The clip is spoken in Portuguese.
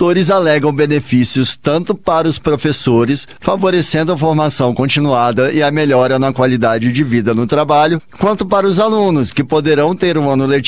autores alegam benefícios tanto para os professores, favorecendo a formação continuada e a melhora na qualidade de vida no trabalho, quanto para os alunos, que poderão ter um ano letivo